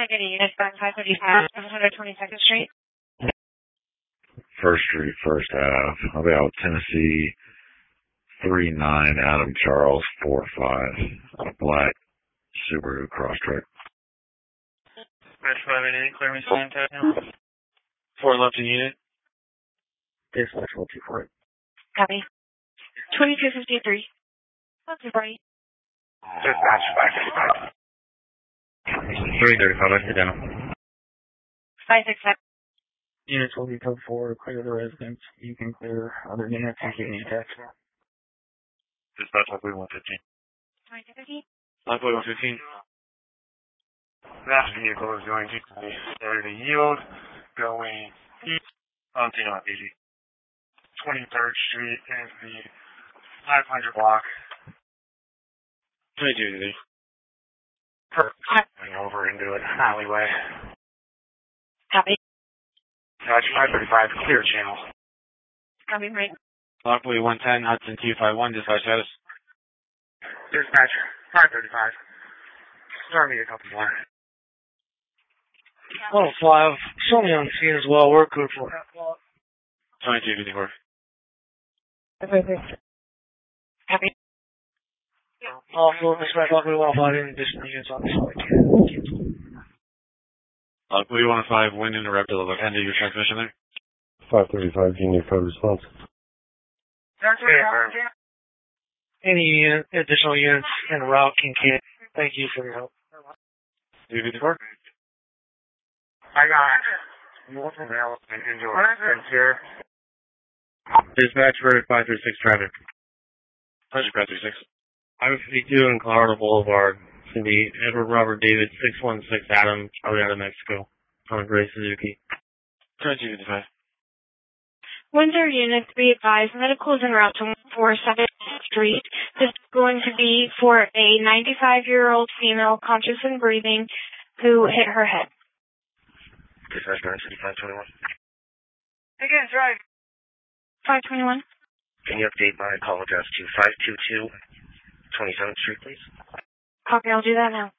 I get a unit back 535, 722nd Street? First Street, First Ave, about Tennessee, 39 Adam Charles 45, a black Subaru Crosstrek. Bridge 588, clear me sign tag now. 4 left in unit. Dispatch 124. Copy. 2253. That's right. Dispatch 555. 335, I sit down. 567. Units will be code 4, clear the residence. You can clear other units and keep me attached. Dispatch Lockwood 115. 2250. Lockwood 115. That vehicle is going to be ready to yield, going east onto 23rd Street is the 500 block. 2250. Going over into an alleyway. Copy. Dispatch 535, clear channel. Copy, right. Lockwood 110, Hudson 251, dispatch status. Dispatch 535. Start me a couple more. Oh, 5. Show me on scene as well. We're good for it. 2254. Copy. Also, dispatch Lockwood 105 in addition to units on the site. Lockwood 105, wind interrupted. End of your transmission there. 535, Union Code response. Any additional units en route can get. Thank you for your help. 254. I got multiple mail and indoor residents here. Dispatch for 536 traffic. Pleasure, 536. Highway 52 and Colorado Boulevard. It's going to be Edward Robert David 616 Adam, Charlie out of Mexico. On a gray Suzuki. 2255. Windsor unit, be advised, medical is en route to 147th Street. This is going to be for a 95-year-old female conscious and breathing who hit her head. Dispatch 521. Again, drive. 521. Can you update my call address to 522 27th Street, please? Copy, I'll do that now.